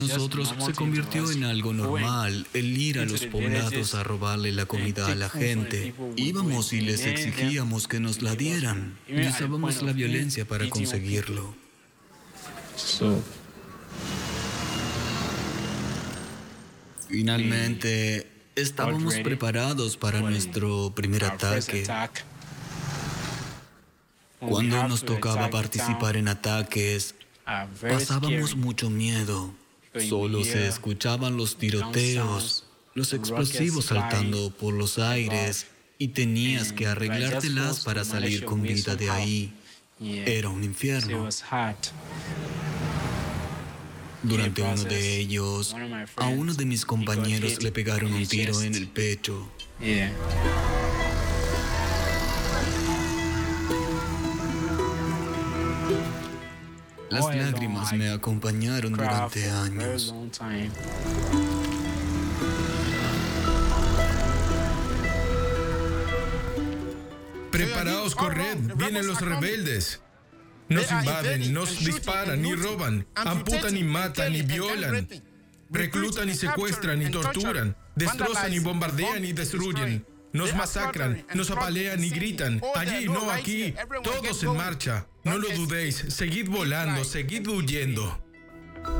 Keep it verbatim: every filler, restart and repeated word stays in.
Nosotros se convirtió en algo normal el ir a los poblados a robarle la comida a la gente. Íbamos y les exigíamos que nos la dieran y usábamos la violencia para conseguirlo. Finalmente, estábamos preparados para nuestro primer ataque. Cuando nos tocaba participar en ataques, pasábamos mucho miedo. Solo se escuchaban los tiroteos, los explosivos saltando por los aires y tenías que arreglártelas para salir con vida de ahí. Era un infierno. Durante uno de ellos, a uno de mis compañeros le pegaron un tiro en el pecho. Las lágrimas me acompañaron durante años. Preparaos, corred, vienen los rebeldes. Nos invaden, nos disparan y roban, amputan y matan y violan, reclutan y secuestran y torturan, destrozan y bombardean y destruyen. Nos masacran, nos apalean y gritan, allí, no aquí, todos en marcha. No lo dudéis, seguid volando, seguid huyendo.